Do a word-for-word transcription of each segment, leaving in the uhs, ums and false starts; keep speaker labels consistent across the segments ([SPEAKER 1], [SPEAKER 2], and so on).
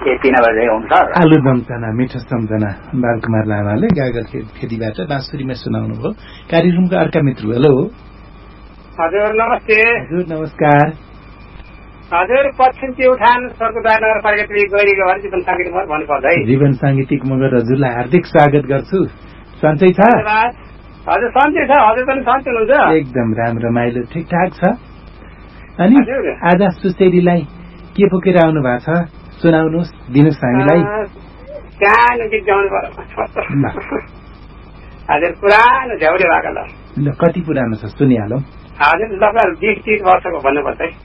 [SPEAKER 1] यति नभए हुन्छ।
[SPEAKER 2] आलुदम चना मिठो सम्झना बालकुमार लामाले गागर खेतीबाट बाँसुरीमा सुनाउनु भयो। कार्यक्रमका अर्का मित्र हेलो।
[SPEAKER 3] हजुर नमस्ते।
[SPEAKER 2] हजुर नमस्कार।
[SPEAKER 3] हजुर पश्चिम प्युठान सर्कुदा नगरपालिका गइरहेको भएर जीवन साङ्गीतिक मगर भन्नुपर्छ है।
[SPEAKER 2] जीवन साङ्गीतिक मगर हजुरलाई हार्दिक स्वागत गर्छु। सन्चै छ?
[SPEAKER 3] हजुर सन्चै छ। हजुर पनि सन्चै हुनुहुन्छ?
[SPEAKER 2] एकदम राम्रो रमाइलो ठिकठाक छ। अनि आज सुसेरीलाई के बोकेर आउनु भएको छ सुनाउनुहोस्, दिनुहोस् हामीलाई।
[SPEAKER 3] सानो गीत गाउनु पर्यो हजुर, पुरानो झ्याउरे भएको ल।
[SPEAKER 2] ल कति पुरानो छ सुनिहालौँ।
[SPEAKER 3] हजुर लगभग बिस तिस वर्षको भन्नुपर्छ है।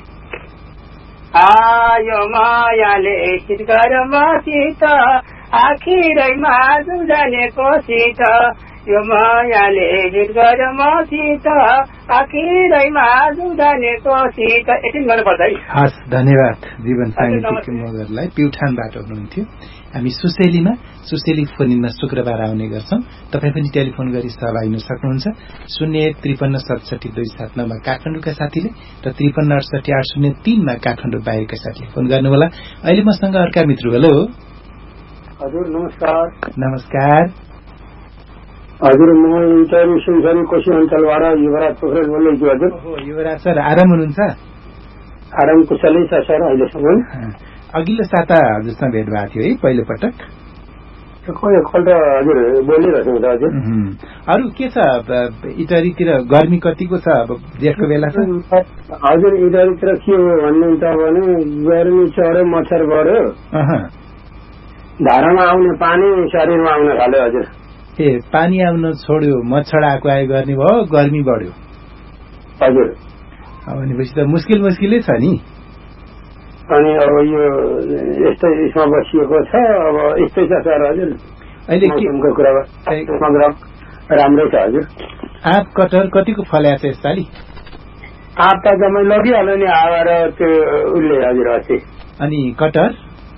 [SPEAKER 3] आयो मायाले हिट गर मसित आखिरैमा जानेको सित, यो मायाले हिट गर मसित आखिरैमा जानेको सित। यति गर्नुपर्छ है।
[SPEAKER 2] हस् धन्यवाद जीवन साङ्गीतिक मगरलाई। प्युठानबाट हुनुहुन्थ्यो। हामी सुसेलीमा सुसेली फोनिनमा शुक्रबार आउने गर्छौं। तपाईँ पनि टेलिफोन गरी सहभागी हुन सक्नुहुन्छ। शून्य एक त्रिपन्न सतसठी दुई सात नौमा काठमाडौँका साथीले र त्रिपन्न अडसठी आठ शून्य तीनमा काठमाडौँ बाहिरका साथीले फोन गर्नुहोला। अहिले मसँग अर्का मित्र हेलो।
[SPEAKER 4] हजुर नमस्कार।
[SPEAKER 2] नमस्कार
[SPEAKER 4] हजुर, म इन्टरभ्यू सुनसरी कोशी अञ्चलबाट युवराज पोखरेल बोल्दैछु। हजुर
[SPEAKER 2] युवराज सर आराम हुनुहुन्छ?
[SPEAKER 4] आराम कुशलै छ सर अहिलेसम्म।
[SPEAKER 2] अघिल्लो साता हजुरसँग भेट भएको थियो है पहिलो पटक?
[SPEAKER 4] एकपल्ट हजुर बोलिरहेको छ। हजुर
[SPEAKER 2] अरू के छ इटरीतिर गर्मी कतिको छ अब जेठको बेला छ?
[SPEAKER 4] हजुर इटरीतिर के हो भन्नुहुन्छ भने गर्मी चढ्यो, मच्छर बढ्यो, धारामा आउने पानी शरीरमा आउन थाल्यो। हजुर
[SPEAKER 2] ए पानी आउन छोड्यो, मच्छर आएको आयो गर्ने भयो, गर्मी बढ्यो।
[SPEAKER 4] हजुर
[SPEAKER 2] भनेपछि त मुस्किल मुस्किलै छ नि।
[SPEAKER 4] अनि अब यो यस्तै यसमा बसिएको छ। अब यस्तै छ सर। हजुर
[SPEAKER 2] अहिले
[SPEAKER 4] मौसमको कुरा राम्रै छ। हजुर
[SPEAKER 2] आँप कटहर कतिको फल्या छ यसपालि?
[SPEAKER 4] आँप त जम्मै लगिहाल्यो नि आएर त्यो उसले। हजुर अस्ति।
[SPEAKER 2] अनि कटहर?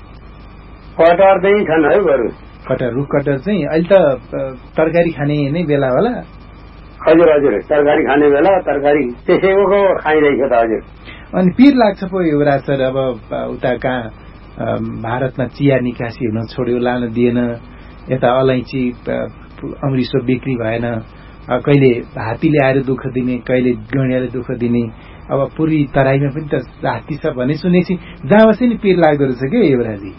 [SPEAKER 4] कटहर चाहिँ छन् है बरु।
[SPEAKER 2] कटहर रुख कटहर चाहिँ अहिले त तरकारी खाने नै बेला होला।
[SPEAKER 4] हजुर हजुर तरकारी खाने बेला तरकारी त्यसैको खाइरहेको छ। हजुर
[SPEAKER 2] अनि पिर लाग्छ पो युवराज सर अब उता कहाँ भारतमा चिया निकासी हुन छोड्यो, लान दिएन, यता अलैँची अमृतसर बिक्री भएन, कहिले हात्तीले आएर दुःख दिने, कहिले गैँडाले दुःख दिने, अब पूर्वी तराईमा पनि त हात्ती छ भन्ने सुनेपछि जहाँ बसे नि पिर लाग्दो रहेछ क्या युवराजी।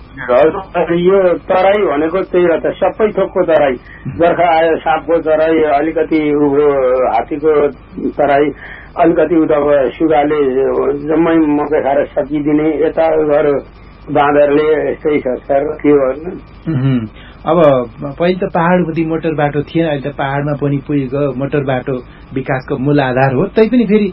[SPEAKER 4] यो तराई भनेको त्यही रहेछ, सबै थोकको तराई। बर्खा आयो सापको तराई, अलिकति हात्तीको तराई, अलिकति उताको सुगाले जम्मै मकै खाएर सकिदिने, यता घर बाँदरले यस्तै छ सर। के गर्नु
[SPEAKER 2] अब पहिले त पहाडपट्टि मोटर बाटो थिएन, अहिले त पहाडमा पनि पुगेको मोटर बाटो विकासको मूल आधार हो। तैपनि फेरि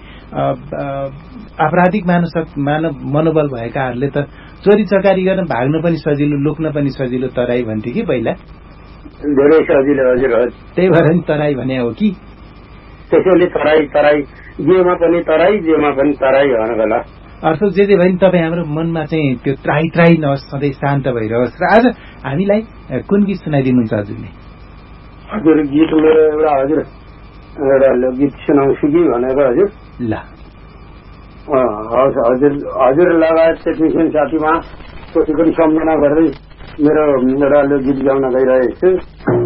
[SPEAKER 2] आपराधिक मानव मानव मनोबल भएकाहरूले त चोरी चकारी गर्न भाग्न पनि सजिलो, लुक्न पनि सजिलो तराई भन्थे कि पहिला।
[SPEAKER 4] धेरै सजिलो। हजुर
[SPEAKER 2] त्यही भएर नि तराई भने हो कि।
[SPEAKER 4] त्यसैले तराई तराई जेमा पनि तराई, जेमा पनि तराई भन्नु।
[SPEAKER 2] अर्थात् जे जे भयो तपाईँ हाम्रो मनमा चाहिँ त्यो त्राही त्राही नहोस्, सधैँ शान्त भइरहोस्। र आज हामीलाई कुन गीत सुनाइदिनुहुन्छ हजुरले?
[SPEAKER 4] हजुर गीत मेरो एउटा हजुर एउटा गीत सुनाउँछु कि भनेर। हजुर
[SPEAKER 2] ल
[SPEAKER 4] हस् हजुर हजुर लगायत टेक्निसियन साथीमा कति पनि सम्झना गर्दै मेरो एउटा गीत गाउन गइरहेको छु।